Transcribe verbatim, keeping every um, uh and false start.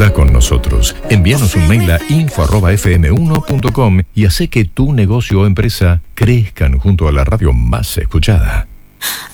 Contá con nosotros. Envíanos un mail a info arroba f m uno punto com y hace que tu negocio o empresa crezcan junto a la radio más escuchada.